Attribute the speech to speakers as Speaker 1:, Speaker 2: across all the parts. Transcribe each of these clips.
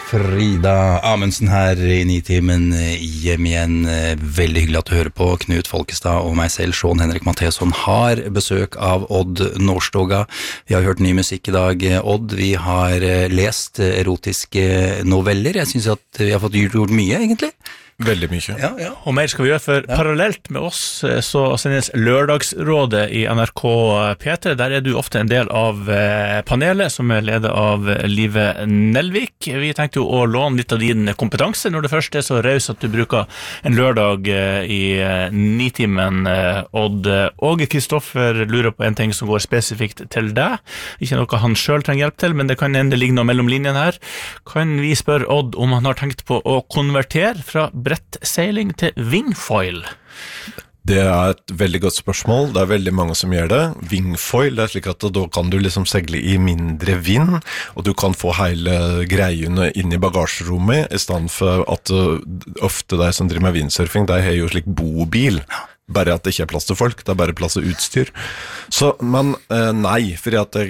Speaker 1: Frida Amundsen her i Nitimen hjem igjen. Veldig hyggelig at du hører på. Knut Folkestad og meg selv, Sean Henrik Matheson, har besøk av Odd Nordstoga. Vi har hørt ny musikk i dag, Odd. Vi har lest erotiske noveller. Jeg synes at vi har fått gjort mye, egentlig.
Speaker 2: Veldig mye.
Speaker 3: Ja. Og mer skal vi gjøre, for parallelt med oss så sendes Lørdagsrådet i NRK P3. Der er du ofte en del av panelet som er ledet av Live Nelvik. Vi tenkte jo å låne litt av din kompetanse når det først er så raus at du bruker en lørdag i Nitimen, Odd. Og Kristoffer lurer på en ting som går spesifikt til deg. Ikke noe han selv trenger hjelp til, men det kan ende ligge noe mellom linjen her. Kan vi spørre Odd om han har tenkt på å konvertere fra brettseiling til wingfoil?
Speaker 2: Det er et veldig godt spørsmål. Det er veldig mange som gjør det. Wingfoil, det er slik at da kan du liksom segle i mindre vind, og du kan få hele greiene inn i bagasjerommet, i stedet for at ofte de som driver med windsurfing, de har jo slik bobil. Bare at det ikke er plass til folk, det er bare plass til utstyr. Så, men nei, fordi at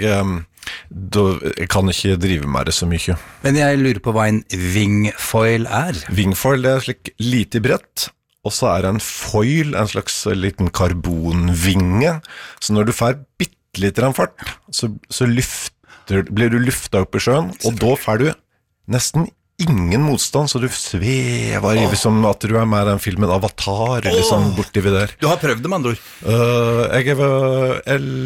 Speaker 2: jeg kan ikke drive med det så mye.
Speaker 1: Men jeg lurer på hva en wingfoil er.
Speaker 2: Wingfoil er slik lite brett, og så er en foil en slags liten karbonvinge. Så når du får bittelitt fart, så blir du luftet opp i sjøen, og da får du nesten ingen motstand, så du svever som at du er med i den filmen Avatar, eller sånn borti ved der.
Speaker 1: Du har prøvd det, med andre ord.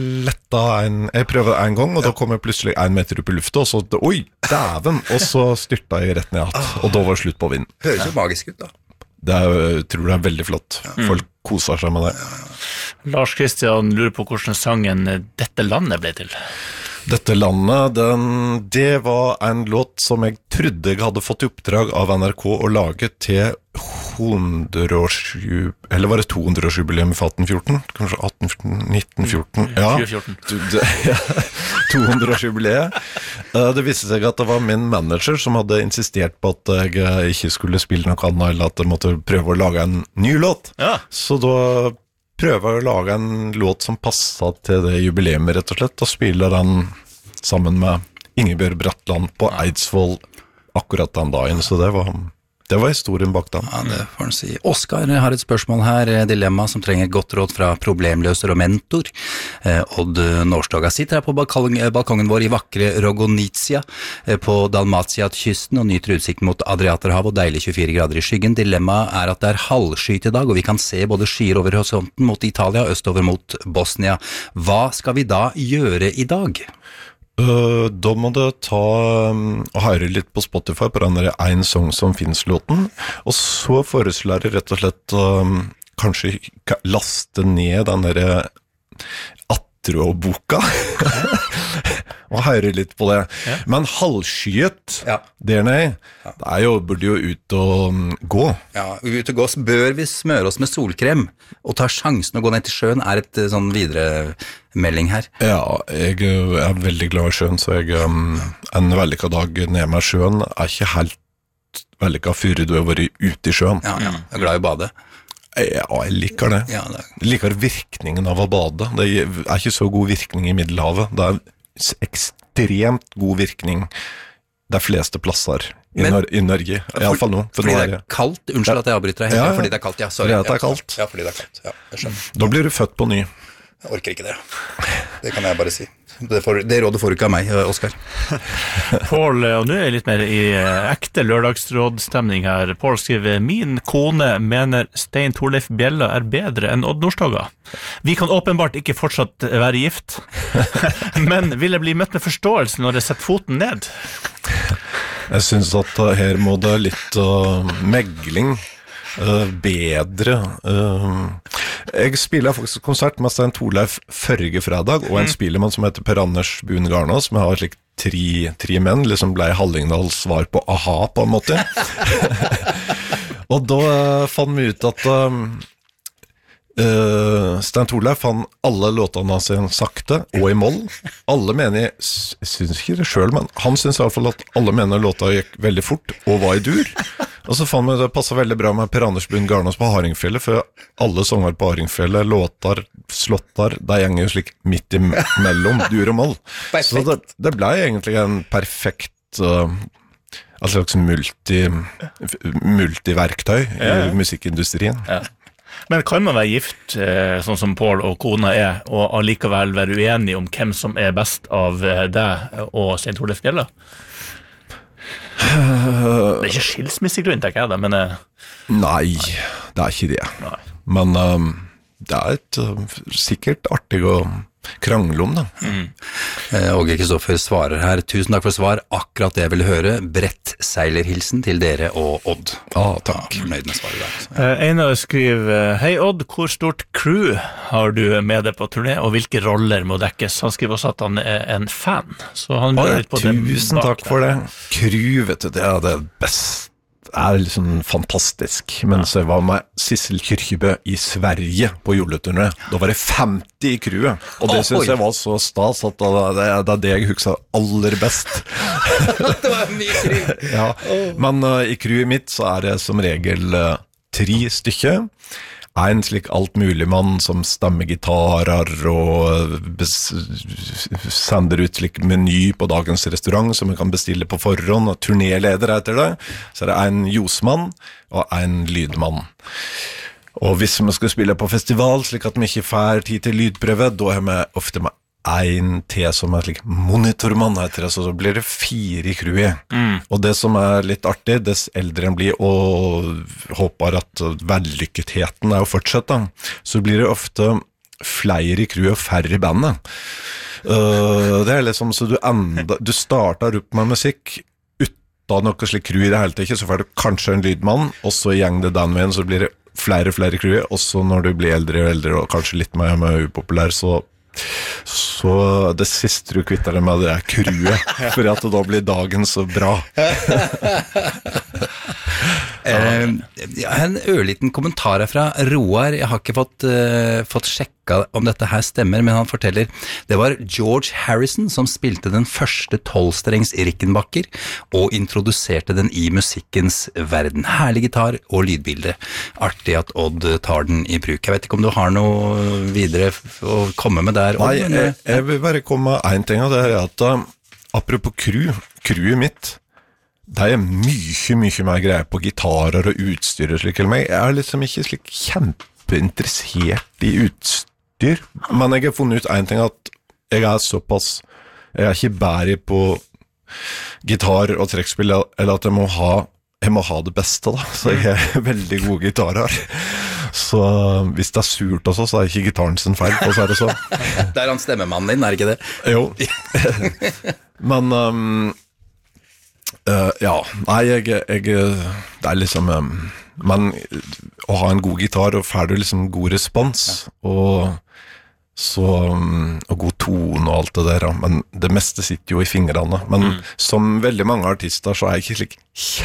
Speaker 2: Jeg prøvde en gang, og da kom jeg plutselig 1 meter opp i lufta, og så, oi, dæven, og så styrte jeg rett ned igjen, og da var det slutt på vind.
Speaker 1: Høres jo magisk ut da.
Speaker 2: Jeg tror det er veldig flott. Folk koser seg med det.
Speaker 3: Lars Kristian lurer på hvordan sangen Dette landet ble til.
Speaker 2: Dette landet, det var en låt som jeg trodde jeg hadde fått i oppdrag av NRK å lage til 100-årsjubileum, eller var det 200-årsjubileum i 1814? Kanskje 1814, 1914? Ja,
Speaker 3: 2014.
Speaker 2: 200-årsjubileet. Det viste seg at det var min manager som hadde insistert på at jeg ikke skulle spille noe annet, eller at jeg måtte prøve å lage en ny låt.
Speaker 3: Ja.
Speaker 2: Så da prøver å lage en låt som passet til det jubileumet, rett og slett, og spiller den sammen med Ingebjørg Bratland på Eidsvoll akkurat den dagen, så det var historien bak den.
Speaker 1: Ja, det får han si. Oskar har et spørsmål her, dilemma som trenger godt råd fra problemløser og mentor. Odd Nordstoga sitter her på balkongen vår i vakre Rogonizia på Dalmatia-kysten og nyter utsikten mot Adriaterhav og deilig 24 grader i skyggen. Dilemmaet er at det er halvskyet i dag, og vi kan se både skyer over horisonten mot Italia og østover mot Bosnia. Hva skal vi da gjøre i dag?
Speaker 2: Da må du ta og høre litt på Spotify på den der En Song Som Finnes-låten, og så foreslår jeg rett og slett kanskje laste ned den der Atro-boka og høre litt på det. Ja. Men halvskyet der nede, burde jo ut og gå. Ja,
Speaker 1: ut og gå, så bør vi smøre oss med solkrem og ta sjansen å gå ned til sjøen, er et sånn videre melding her.
Speaker 2: Ja, jeg er veldig glad i sjøen, så en vellykket dag ned med sjøen er ikke helt vellykket før du har vært ute i sjøen.
Speaker 1: Ja, jeg er glad i å bade.
Speaker 2: Ja, jeg liker det. Jeg liker virkningen av å bade. Det er ikke så god virkning i Middelhavet. Det er ekstremt god virkning de fleste plasser i Norge, i alle fall nå.
Speaker 1: Fordi det er kaldt, unnskyld at jeg avbryter deg. Fordi det er kaldt, sorry.
Speaker 2: Fordi det er kaldt.
Speaker 1: Ja, fordi det er kaldt, jeg skjønner.
Speaker 2: Da blir du født på ny.
Speaker 1: Jeg orker ikke det. Det kan jeg bare si. Det rådet får du ikke av meg, Oskar.
Speaker 3: Paul, og nå er jeg litt mer i ekte lørdagsrådstemning her. Paul skriver, min kone mener Stein Torleif Bjella er bedre enn Odd Nordstoga. Vi kan åpenbart ikke fortsatt være gift, men vil jeg bli møtt med forståelse når jeg setter foten ned?
Speaker 2: Jeg synes at her må det litt megling bedre. Jeg spiller faktisk konsert med Stein Torleif forrige fredag, og en spillemann som heter Per Anders Buen Garnås, som har slik tre menn, liksom ble Hallingdals svar på aha på en måte. Og da fant vi ut at Stein Torleif fann alle låtene hans sakte og i moll. Alle mener, jeg synes ikke det selv, men han synes i hvert fall at alle mener låta gikk veldig fort og var i dur. Og så fant vi det passet veldig bra med Per Anders Buen Garnås på Hardingfjellet, for alle sanger på Hardingfjellet, låtar, slåttar, de gjenger jo slik midt imellom dur og moll. Så det ble egentlig en perfekt et slags multiverktøy i musikkindustrien.
Speaker 3: Ja. Men kan man være gift, sånn som Paul og kona og allikevel være uenig om hvem som best av deg og Stein Torleif Bjella? Det ikke skilsmissegrunn, tenker jeg da, men...
Speaker 2: Nei, det ikke det.
Speaker 3: Nei.
Speaker 2: Men det et sikkert artig å krangle om, da.
Speaker 1: Åge Kristoffer svarer her, tusen takk for svar, akkurat det jeg ville høre, brett seilerhilsen til dere og Odd.
Speaker 2: Takk.
Speaker 1: Fornøyd med svaret der.
Speaker 3: Einar skriver, hei Odd, hvor stort crew har du med deg på turné, og hvilke roller må dekkes? Han skriver også at han en fan, så han lurer litt på det.
Speaker 2: Tusen takk for det. Crew, vet du, det det beste. Liksom fantastisk. Mens jeg var med Sissel Kyrkjebø i Sverige på juleturné, da var det 50 i crewet, og det synes jeg var så stas at det det jeg husker aller best.
Speaker 1: Det var mye crew.
Speaker 2: Ja, men i crewet mitt så det som regel 3 stykker. En slik altmuligmann som stemmer gitarer og sender ut slik meny på dagens restaurant som man kan bestille på forhånd, og turnéleder etter det. Så det en ljosmann og en lydmann. Og hvis vi skal spille på festival, slik at vi ikke får tid til lydprøve, da har vi ofte med en til som slik monitormann heter det, så blir det 4 i crewet. Og det som litt artig, dess eldre en blir og håper at vellykketheten å fortsette, så blir det ofte flere i crewet og færre i bandet. Det liksom så du starter opp med musikk uten noe slik crew i det hele tatt, så får du kanskje en lydmann, og så gjeng det den veien, så blir det flere crewet, og så når du blir eldre og eldre, og kanskje litt mer upopulær, så det siste du kvitter deg med det crewet, for at da blir dagen så bra.
Speaker 1: En ørliten kommentar fra Roar. Jeg har ikke fått sjekka om dette her stemmer, men han forteller det var George Harrison som spilte den første 12-strengs Rickenbacker og introduserte den i musikkens verden. Herlig gitar og lydbilde. Artig at Odd tar den i bruk. Jeg vet ikke om du har noe videre å komme med der, Odd?
Speaker 2: Nei, jeg vil bare komme med en ting, og det at apropos crewet mitt, det mye mer greier på gitarer og utstyr og slik, eller meg. Jeg liksom ikke slik kjempeinteressert i utstyr, men jeg har funnet ut en ting, at jeg såpass, jeg ikke bærig på gitar og trekkspill, eller at jeg må ha det beste da, så jeg har veldig gode gitarer. Så hvis det surt også, så ikke gitaren sin feil, og så det så.
Speaker 1: Det han stemmemannen din, ikke det?
Speaker 2: Jo. Men ja, nei, det liksom men å ha en god gitar og får du liksom god respons og god tone og alt det der, men det meste sitter jo i fingrene, men som veldig mange artister så jeg ikke slik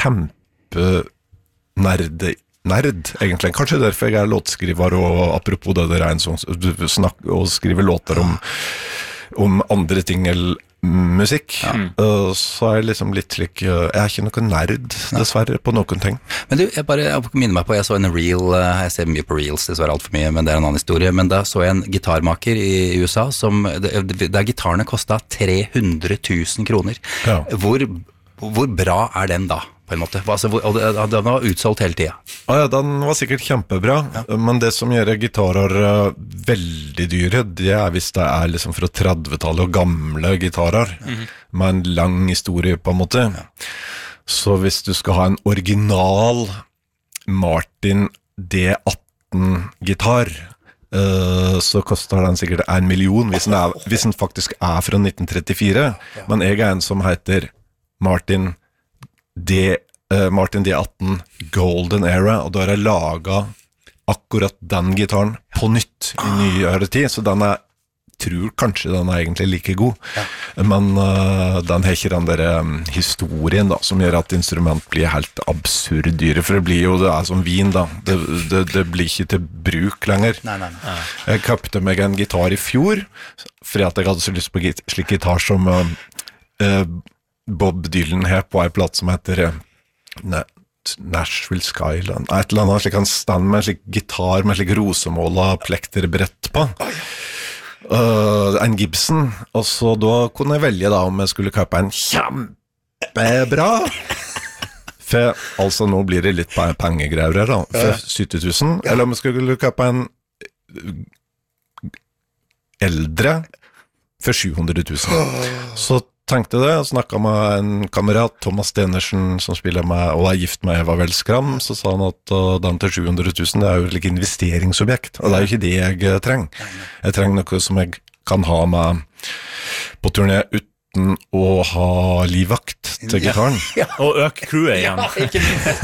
Speaker 2: kjempenerd egentlig, kanskje derfor jeg låtskriver, og apropos det der en sånn, du snakker og skriver låter om andre ting eller musikk, så jeg liksom litt slik, jeg ikke noen nerd dessverre på noen ting.
Speaker 1: Men du, jeg minner meg på, jeg så en reel, jeg ser mye på reels, dessverre alt for mye, men det en annen historie, men da så jeg en gitarmaker i USA, der gitarene kostet 300 000 kroner. Ja. Hvor bra den da? På en måte, og den var utsolgt hele tiden.
Speaker 2: Ja, den var sikkert kjempebra, men det som gjør gitarer veldig dyre, det hvis det liksom fra 30-tallet og gamle gitarer, med en lang historie på en måte. Så hvis du skal ha en original Martin D18-gitar, så koster den sikkert 1 million, hvis den faktisk fra 1934, men jeg en som heter Martin D18 Golden Era, og da har jeg laget akkurat den gitaren på nytt i nyere tid, så den tror kanskje den egentlig like god, men den har ikke den der historien da, som gjør at instrument blir helt absurd dyre, for det blir jo, det som vin da, det blir ikke til bruk lenger.
Speaker 1: Nei.
Speaker 2: Jeg køpte meg en gitar i fjor, fordi at jeg hadde så lyst på slik gitar som Bob Dylan her på en platt som heter Nashville Skyline, et eller annet slik han stand med en slik gitar med slik rosemåla plekterbrett på, en Gibson, og så da kunne jeg velge da om jeg skulle køpe en kjempebra For altså nå blir det litt pengegreier her da, for 70 000, eller om vi skulle kjøpe en eldre for 700 000. Så tenkte det, jeg snakket med en kamerat, Thomas Stenersen, som spiller med, og gift med Eva Welskram, så sa han at den til 700 000, det jo et investeringsobjekt, og det jo ikke det jeg trenger. Jeg trenger noe som jeg kan ha med på turné uten å ha livvakt til gitaren.
Speaker 3: Og øke crewet igjen.
Speaker 1: Ja, ikke minst.